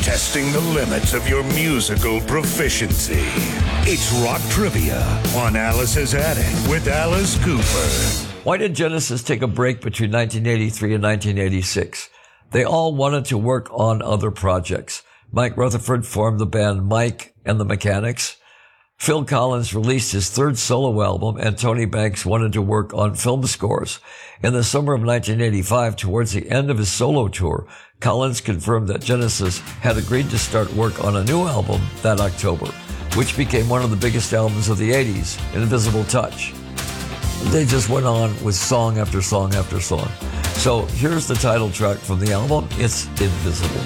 testing the limits of your musical proficiency. It's Rock Trivia on Alice's Attic with Alice Cooper. Why did Genesis take a break between 1983 and 1986? They all wanted to work on other projects. Mike Rutherford formed the band Mike and the Mechanics. Phil Collins released his third solo album, and Tony Banks wanted to work on film scores. In the summer of 1985, towards the end of his solo tour, Collins confirmed that Genesis had agreed to start work on a new album that October, which became one of the biggest albums of the 80s, Invisible Touch. They just went on with song after song after song. So here's the title track from the album. It's Invisible.